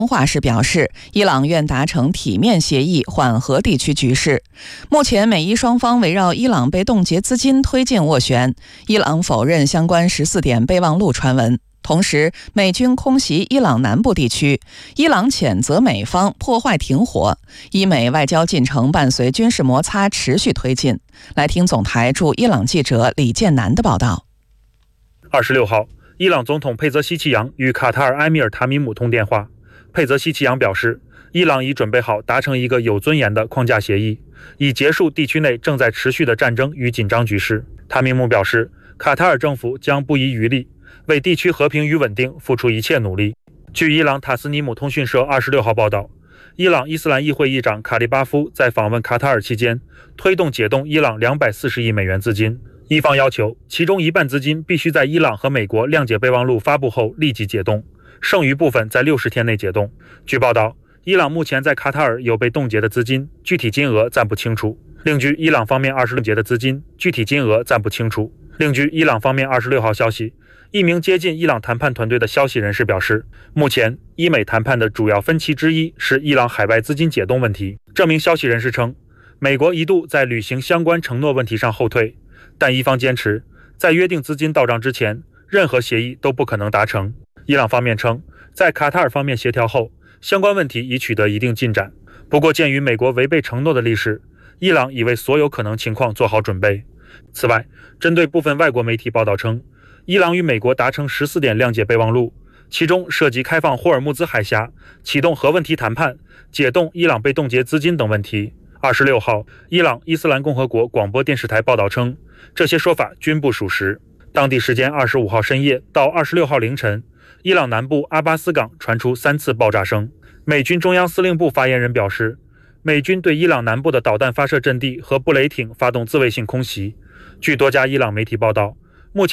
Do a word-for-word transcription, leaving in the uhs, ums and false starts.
通话时表示，伊朗愿达成体面协议，缓和地区局势。目前，美伊双方围绕伊朗被冻结资金推进斡旋。伊朗否认相关十四点备忘录传闻。同时，美军空袭伊朗南部地区，伊朗谴责美方破坏停火。伊美外交进程伴随军事摩擦持续推进。来听总台驻伊朗记者李建南的报道。 二十六号，伊朗总统佩泽西奇扬与卡塔尔埃米尔塔米姆通电话。佩泽西奇扬表示，伊朗已准备好达成一个有尊严的框架协议，以结束地区内正在持续的战争与紧张局势。塔米姆表示，卡塔尔政府将不遗余力为地区和平与稳定付出一切努力。据伊朗塔斯尼姆通讯社二十六号报道，伊朗伊斯兰议会议长卡利巴夫在访问卡塔尔期间，推动解冻伊朗两百四十亿美元资金。伊方要求其中一半资金必须在伊朗和美国谅解备忘录发布后立即解冻，剩余部分在六十天内解冻。据报道，伊朗目前在卡塔尔有被冻结的资金，具体金额暂不清楚。另据伊朗方面二十六节的资金，具体金额暂不清楚。另据伊朗方面二十六号消息，一名接近伊朗谈判团队的消息人士表示，目前伊美谈判的主要分歧之一是伊朗海外资金解冻问题。这名消息人士称，美国一度在履行相关承诺问题上后退，但伊方坚持，在约定资金到账之前，任何协议都不可能达成。伊朗方面称，在卡塔尔方面协调后，相关问题已取得一定进展。不过，鉴于美国违背承诺的历史，伊朗已为所有可能情况做好准备。此外，针对部分外国媒体报道称，伊朗与美国达成十四点谅解备忘录，其中涉及开放霍尔木兹海峡、启动核问题谈判、解冻伊朗被冻结资金等问题。二十六号，伊朗伊斯兰共和国广播电视台报道称，这些说法均不属实。当地时间二十五号深夜到二十六号凌晨，伊朗南部阿巴斯港传出三次爆炸声。美军中央司令部发言人表示，美军对伊朗南部的导弹发射阵地和布雷艇发动自卫性空袭。据多家伊朗媒体报道，